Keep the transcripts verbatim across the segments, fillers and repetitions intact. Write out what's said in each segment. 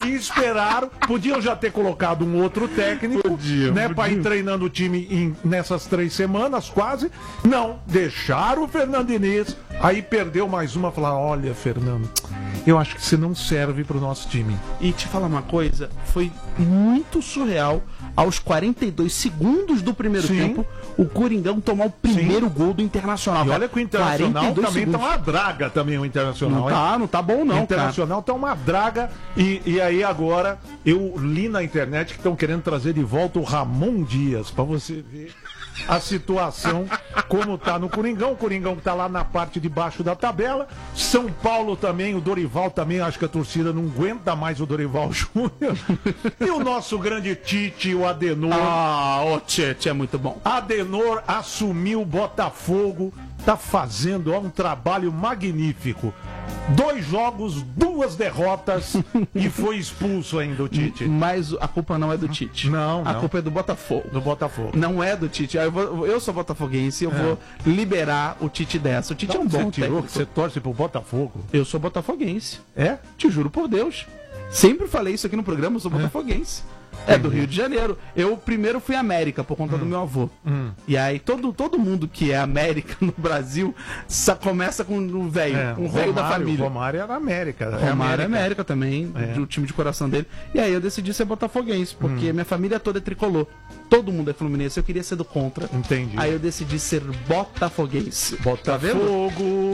Aí esperaram, podiam já ter colocado um outro técnico, Podia, né, podia. para ir treinando o time em- nessas três semanas, quase. Não, deixaram o Fernando Diniz, aí perdeu mais uma, falaram, olha, Fernando, eu acho que você não serve pro nosso time. E te falar uma coisa, foi muito surreal. Aos quarenta e dois segundos do primeiro Sim. tempo, o Coringão tomou o primeiro Sim. gol do Internacional. E olha que o Internacional quarenta e dois também tá segundos. uma draga também, o Internacional, Não hein? tá, não tá bom não, O Internacional tá uma draga e, e aí agora eu li na internet que estão querendo trazer de volta o Ramon Dias, pra você ver a situação como tá no Coringão. O Coringão tá lá na parte de baixo da tabela. São Paulo também, o Dorival também, acho que a torcida não aguenta mais o Dorival Júnior. E o nosso grande Tite, o Adenor. Ah, o Tite é muito bom. Adenor assumiu o Botafogo, tá fazendo ó, um trabalho magnífico. Dois jogos, duas derrotas e foi expulso ainda o Tite. Mas a culpa não é do Tite. Não, A não. culpa é do Botafogo. Do Botafogo. Não é do Tite. Eu, vou- eu sou botafoguense, eu vou liberar o Tite dessa. O Tite é um Você bom tirou técnico. que você torce pro Botafogo? Eu sou botafoguense. É? Te juro por Deus. Sempre falei isso aqui no programa, eu sou botafoguense. É do Rio de Janeiro. Eu primeiro fui América por conta do meu avô. E aí todo, todo mundo que é América no Brasil só começa com o velho, É, com o velho da Romário- família. Romário era América. é Romário é América. América também, É. do time de coração dele. E aí eu decidi ser botafoguense, porque minha família toda é tricolor. Todo mundo é fluminense, eu queria ser do contra. Entendi. Aí eu decidi ser botafoguense. Tá vendo? Botafogo,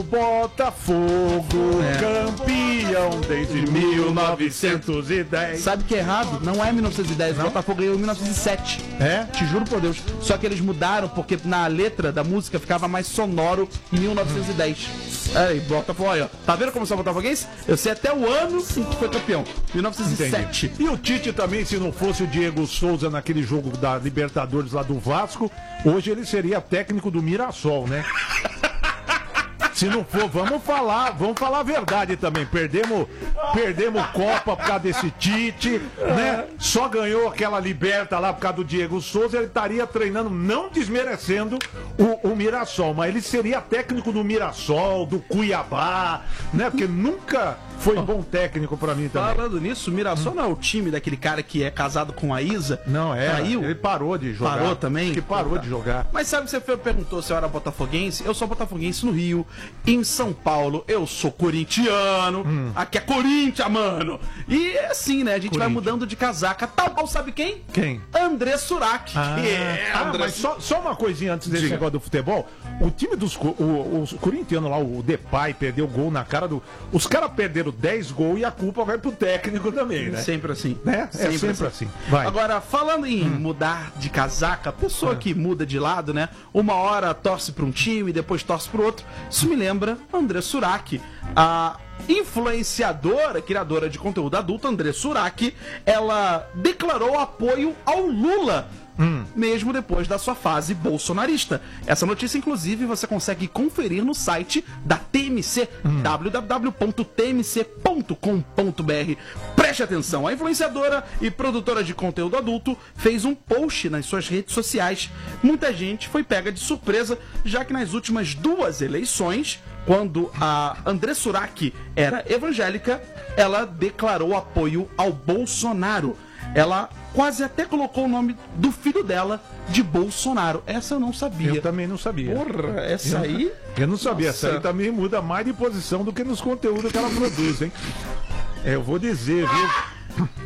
Botafogo, É. campeão desde mil novecentos e dez. Sabe que é errado? Não é mil novecentos e dez, o Botafogo ganhou em mil novecentos e sete. É? Te juro por Deus. Só que eles mudaram porque na letra da música ficava mais sonoro em mil novecentos e dez. Aí, Botafogo, olha, ó. Tá vendo como eu sou botafoguense? Eu sei até o ano em que foi campeão. mil novecentos e sete. E o Tite também, se não fosse o Diego Souza naquele jogo da Libertadores lá do Vasco, hoje ele seria técnico do Mirassol, né? Se não for, vamos falar, vamos falar a verdade também. Perdemos, perdemos Copa por causa desse Tite, né? Só ganhou aquela Liberta lá por causa do Diego Souza. Ele estaria treinando, não desmerecendo o, o Mirassol, mas ele seria técnico do Mirassol, do Cuiabá, né? Porque nunca foi bom técnico pra mim também. Falando nisso, o Mirassol não é o time daquele cara que é casado com a Isa? Não, é. Caiu? Ele parou de jogar. Parou também? Acho que parou Tá. de jogar. Mas sabe, você perguntou se eu era botafoguense? Eu sou botafoguense no Rio. Em São Paulo, eu sou corintiano. Hum. Aqui é Corinthians, mano. E é assim, né? A gente vai Corinthians. mudando de casaca. Tal qual sabe quem? Quem? André Surak. Ah, que é ah, André mas só, só uma coisinha antes desse Diga. negócio do futebol. O time dos co- o, os corintianos lá, o Depay, perdeu gol na cara do. Os caras perderam dez gols e a culpa vai pro técnico também, né? Sempre assim. Né? É sempre assim. Vai. Agora, falando em mudar de casaca, a pessoa que muda de lado, né? Uma hora torce para um time, depois torce para outro. Isso me lembra André Surak, a influenciadora, criadora de conteúdo adulto, André Surak. Ela declarou apoio ao Lula. Mesmo depois da sua fase bolsonarista. Essa notícia, inclusive, você consegue conferir no site da T M C, w w w ponto t m c ponto com ponto b r. Preste atenção, a influenciadora e produtora de conteúdo adulto fez um post nas suas redes sociais. Muita gente foi pega de surpresa, já que nas últimas duas eleições, quando a André Surak era evangélica, ela declarou apoio ao Bolsonaro. Ela quase até colocou o nome do filho dela de Bolsonaro. Essa eu não sabia. Eu também não sabia. Porra, essa Eu- aí... Eu não sabia. Essa aí Nossa. também muda mais de posição do que nos conteúdos que ela produz, hein? É, eu vou dizer, viu?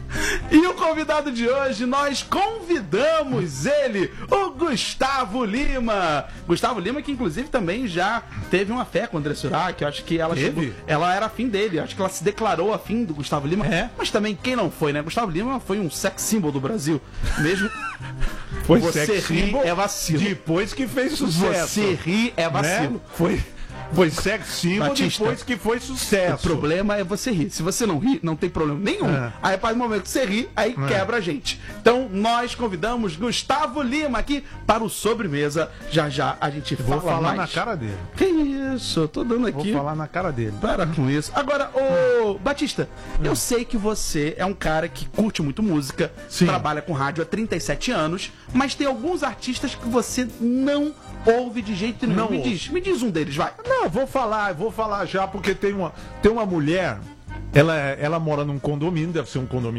E o convidado de hoje, nós convidamos ele, o Gustavo Lima. Gustavo Lima, que inclusive também já teve uma fé com o André Surak. Eu acho que ela Teve? chegou, ela era afim dele. Eu acho que ela se declarou afim do Gustavo Lima. É? Mas também quem não foi, né? Gustavo Lima foi um sex symbol do Brasil. Mesmo Foi você sex ri symbol é vacilo. Depois que fez sucesso. Você ri é vacilo. Né? Foi, foi sex symbol Batista, depois que foi sucesso. O problema é você rir. Se você não rir, não tem problema nenhum. É. Aí, a partir do momento que você ri, aí quebra a gente. Então, nós convidamos Gustavo Lima aqui para o Sobremesa. Já já a gente Vou fala falar mais. na cara dele. Que isso? Eu tô dando Vou aqui. falar na cara dele. Para com isso. Agora, ô Batista, eu sei que você é um cara que curte muito música, Sim. trabalha com rádio há trinta e sete anos, mas tem alguns artistas que você não ouve de jeito nenhum. Não me ouve. diz, me diz um deles, vai. Não, eu vou falar, eu vou falar já, porque tem uma, tem uma mulher, ela, ela mora num condomínio, deve ser um condomínio